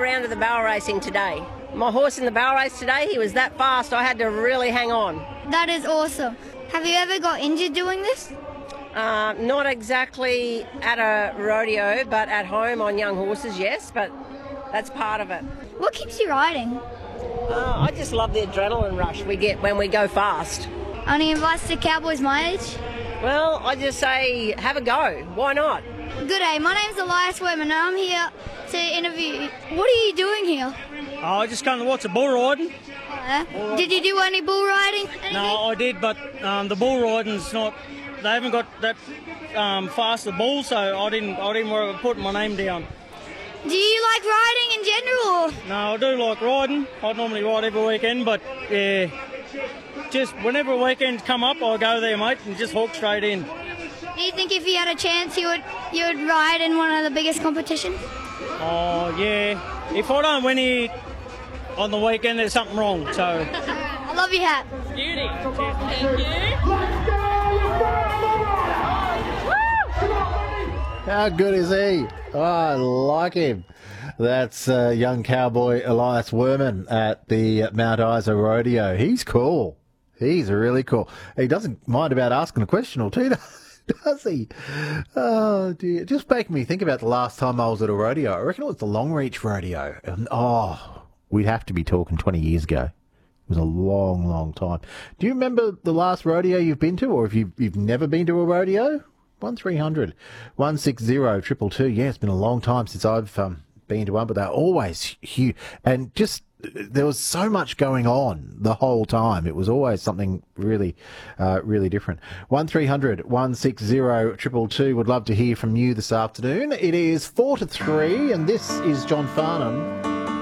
round of the barrel racing today. My horse in the barrel race today, he was that fast, I had to really hang on. That is awesome. Have you ever got injured doing this? Not exactly at a rodeo, but at home on young horses, yes, but that's part of it. What keeps you riding? I just love the adrenaline rush we get when we go fast. Any advice to cowboys my age? Well, I just say, have a go. Why not? Good day, my name's Elias Worman and I'm here to interview you. What are you doing here? I just come to watch the bull riding. Did you do any bull riding? No, I did, but the bull riding's not. They haven't got that fast the bull, so I didn't worry about putting my name down. Do you like riding in general? Or? No, I do like riding. I normally ride every weekend, but yeah, just whenever weekends come up, I go there, mate, and just hawk straight in. Do you think if you had a chance, you would ride in one of the biggest competitions? Oh yeah. If I don't win it on the weekend, there's something wrong. So. I love your hat. Beauty. Thank you. How good is he? Oh, I like him. That's young cowboy Elias Worman at the Mount Isa Rodeo. He's cool. He's really cool. He doesn't mind about asking a question or two, does he? Oh, dear. Just making me think about the last time I was at a rodeo. I reckon it was the Longreach Rodeo. And, we'd have to be talking 20 years ago. It was a long, long time. Do you remember the last rodeo you've been to, or if you've never been to a rodeo? 1300 160 222. Yeah, it's been a long time since I've been to one, but they're always huge. And just there was so much going on the whole time. It was always something really, really different. 1300 160 222. Would love to hear from you this afternoon. It is 4 to 3, and this is John Farnham.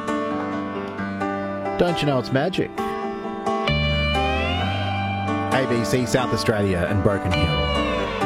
Don't you know it's magic? ABC South Australia and Broken Hill.